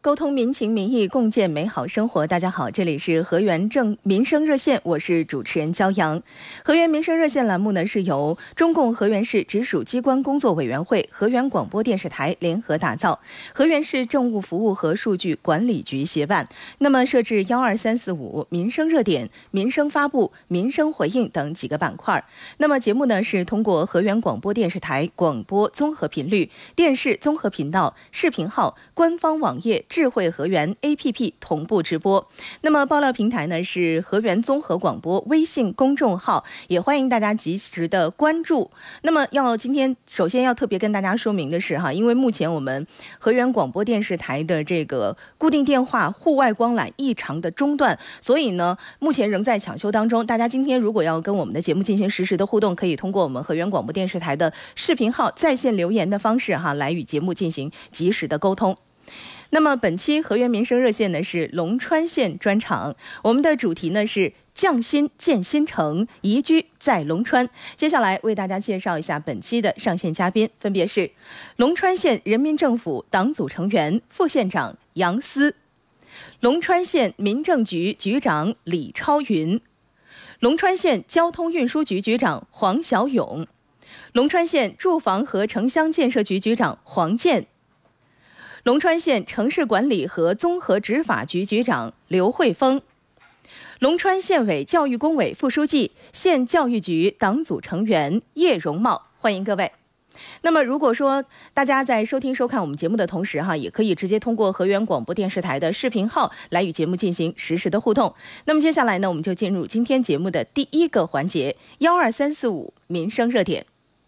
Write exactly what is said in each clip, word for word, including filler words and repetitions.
沟通民情民意，共建美好生活。大家好，这里是河源正民生热线，我是主持人焦阳。河源民生热线栏目呢，是由中共河源市直属机关工作委员会、河源广播电视台联合打造，河源市政务服务和数据管理局协办。那么设置幺二三四五民生热点、民生发布、民生回应等几个板块。那么节目呢，是通过河源广播电视台广播综合频率、电视综合频道、视频号、官方网页、智慧河源 A P P 同步直播。那么爆料平台呢是河源综合广播微信公众号，也欢迎大家及时的关注。那么要今天首先要特别跟大家说明的是哈，因为目前我们河源广播电视台的这个固定电话户外光缆异常的中断，所以呢目前仍在抢修当中。大家今天如果要跟我们的节目进行实时的互动，可以通过我们河源广播电视台的视频号在线留言的方式哈，来与节目进行及时的沟通。那么本期河源民生热线呢是龙川县专场，我们的主题呢是匠心建新城，宜居在龙川。接下来为大家介绍一下本期的上线嘉宾，分别是龙川县人民政府党组成员、副县长杨思，龙川县民政局局长李超云，龙川县交通运输局局长黄小勇，龙川县住房和城乡建设局局长黄健，龙川县城市管理和综合执法局局长刘慧峰，龙川县委教育工委副书记、县教育局党组成员叶荣茂，欢迎各位。那么如果说大家在收听收看我们节目的同时哈，也可以直接通过河源广播电视台的视频号来与节目进行实时的互动。那么接下来呢，我们就进入今天节目的第一个环节，幺二三四五民生热点。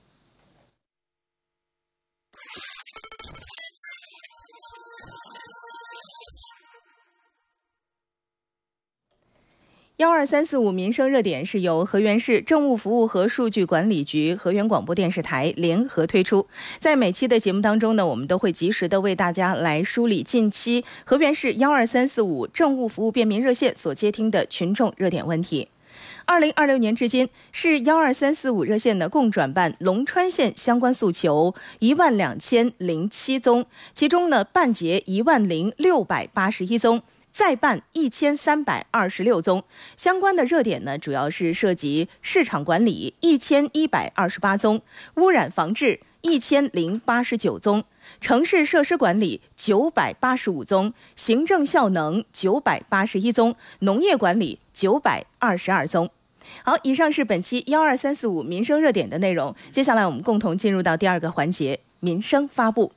幺二三四五民生热点是由河源市政务服务和数据管理局、河源广播电视台联合推出。在每期的节目当中呢，我们都会及时的为大家来梳理近期河源市幺二三四五政务服务便民热线所接听的群众热点问题。二零二六年至今，市幺二三四五热线呢共转办龙川县相关诉求一万两千零七宗，其中呢办结一万零六百八十一宗。再办一千三百二十六宗，相关的热点呢，主要是涉及市场管理一千一百二十八宗，污染防治一千零八十九宗，城市设施管理九百八十五宗，行政效能九百八十一宗，农业管理九百二十二宗。好，以上是本期幺二三四五民生热点的内容。接下来我们共同进入到第二个环节，民生发布。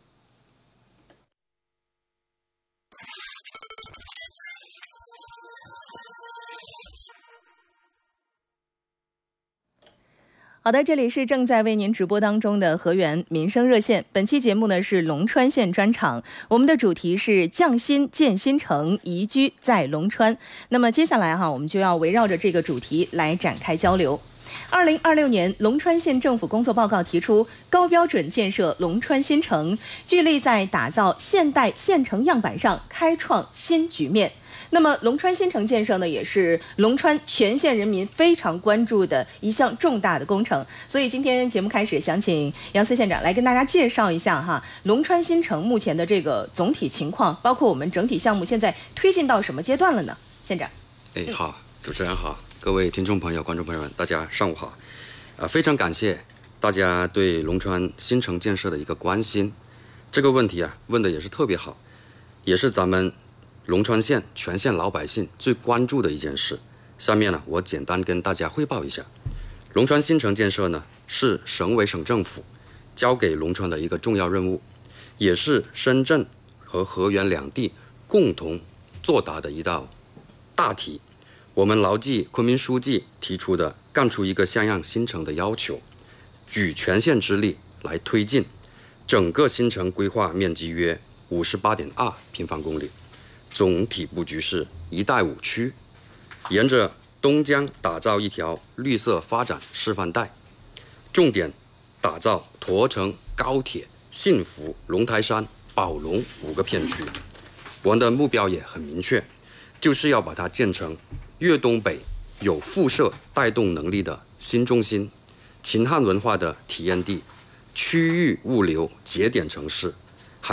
好的，这里是正在为您直播当中的河源民生热线。本期节目呢是龙川县专场，我们的主题是匠心建新城，宜居在龙川。那么接下来哈，我们就要围绕着这个主题来展开交流。二零二六年龙川县政府工作报告提出，高标准建设龙川新城，聚力在打造现代县城样板上开创新局面。那么龙川新城建设呢，也是龙川全县人民非常关注的一项重大的工程。所以今天节目开始，想请杨思县长来跟大家介绍一下哈，龙川新城目前的这个总体情况，包括我们整体项目现在推进到什么阶段了呢？县长。 哎，好，主持人好，各位听众朋友、观众朋友们，大家上午好。呃，非常感谢大家对龙川新城建设的一个关心，这个问题啊问的也是特别好，也是咱们龙川县全县老百姓最关注的一件事。下面呢，我简单跟大家汇报一下，龙川新城建设呢是省委省政府交给龙川的一个重要任务，也是深圳和河源两地共同作答的一道大题。我们牢记昆明书记提出的干出一个像样新城的要求，举全县之力来推进。整个新城规划面积约五十八点二平方公里，总体布局是一带五区，沿着东江打造一条绿色发展示范带，重点打造驼城、高铁、幸福、龙台山、宝龙五个片区。我们的目标也很明确，就是要把它建成粤东北有辐射带动能力的新中心，秦汉文化的体验地，区域物流节点城市，还有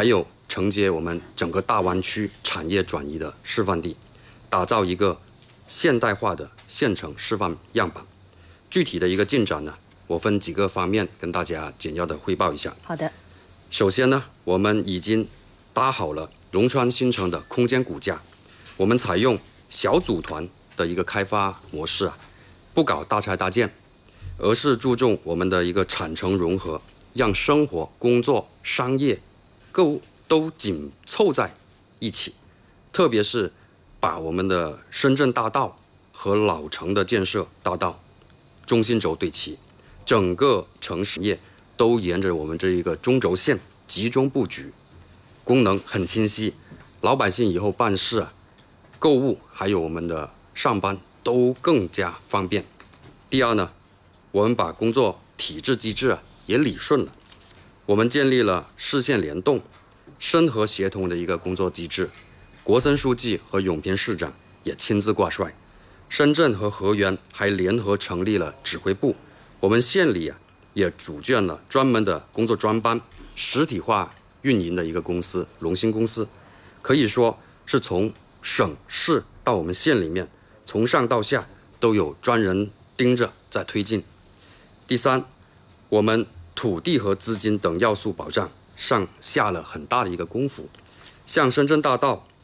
承接我们整个大湾区产业转移的示范地，打造一个现代化的县城示范样板。具体的一个进展呢，我分几个方面跟大家简要的汇报一下。 好的。 首先呢，我们已经搭好了龙川新城的空间骨架，我们采用小组团的一个开发模式啊，不搞大拆大建，而是注重我们的一个产城融合，让生活、工作、商业、购物都紧凑在一起。特别是把我们的深圳大道和老城的建设大道中心轴对齐，整个城市业都沿着我们这一个中轴线集中布局，功能很清晰，老百姓以后办事啊、购物还有我们的上班都更加方便。第二呢，我们把工作体制机制啊也理顺了，我们建立了市县联动、深合协同的一个工作机制，国森书记和永平市长也亲自挂帅，深圳和河源还联合成立了指挥部，我们县里啊也组建了专门的工作专班，实体化运营的一个公司龙兴公司，可以说是从省市到我们县里面，从上到下都有专人盯着在推进。第三，我们土地和资金等要素保障上下了很大的一个功夫，像深圳大道